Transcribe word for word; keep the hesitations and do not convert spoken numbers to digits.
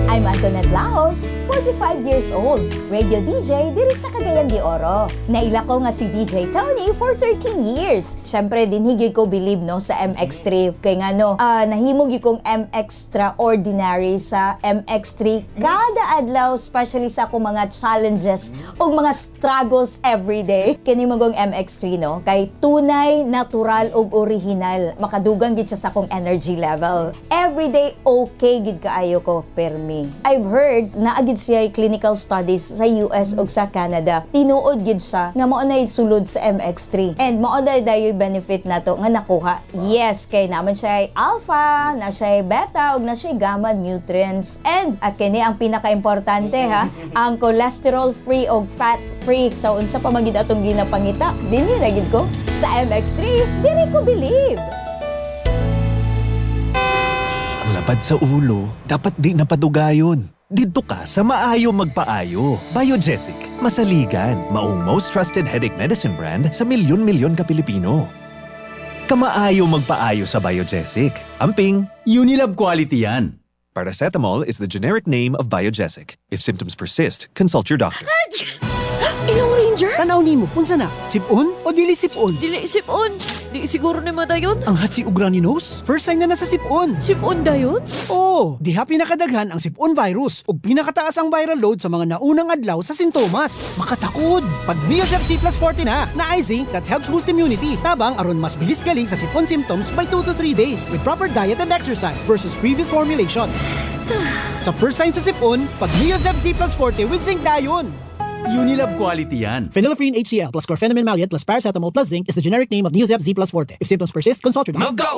I'm Antoinette Laos, forty-five years old, radio D J diri sa Cagayan de Oro. Naila ko nga si D J Tony for thirteen years. Syempre din higit ko believe no sa M X three kay nga no, uh, nahimog kong M Extraordinary sa M X three kada adlaw, especially sa akong mga challenges o mga struggles everyday. Kini magong M X three no, kay tunay, natural ug original. Makadugang gid siya sa akong energy level. Everyday okay gid kaayo ko permi. I've heard na agid siya clinical studies sa U S ug sa Canada. Tinuod gid siya nga mao nay sulod sa M X three. And mao day dayoy benefit nato nga nakuha. Yes, kay naman siya ay alpha, na siya ay beta ug na siya ay gamma nutrients. And at kini ang pinaka-importante ha, ang cholesterol free ug fat free. So unsa pa magid atong ginapangita? Dinhi na gid ko sa M X three. Dili ko believe. Lapad sa ulo, dapat di napadugayon. Dito ka sa Maayo Magpaayo. Biogesic, masaligan, maong most trusted headache medicine brand sa milyon-milyon ka Pilipino. Kamaayo Magpaayo sa Biogesic. Amping, Unilab quality yan. paracetamol is the generic name of Biogesic. If symptoms persist, consult your doctor. Ilong Ranger? Tanaw nimo, unsa na? Sipon o dili sipon? Dili sipon. Di siguro ni mo dayon. Ang hatsi ug runny nose? First sign na na sa sipon. Sipon dayon? Oo, diha pinakadaghan ang sipon virus ug pinakataas ang viral load sa mga naunang adlaw sa sintomas. Makatakod. Pag Neosep C plus forty na, na zinc that helps boost immunity. Tabang aron mas bilis galing sa sipon symptoms by two to three days with proper diet and exercise versus previous formulation. Sa first sign sa sipon, pag Neosep C plus forty with zinc dayon. Unilab quality yan. Phenylephrine H C l plus chlorpheniramine maleate plus paracetamol plus zinc is the generic name of Neosep Z plus forte. If symptoms persist, consult your doctor. Mag-go!